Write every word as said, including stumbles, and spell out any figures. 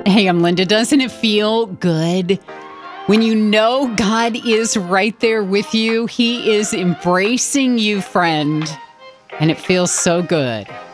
Hey, I'm Linda. Doesn't it feel good when you know God is right there with you? He is embracing you, friend, and it feels so good.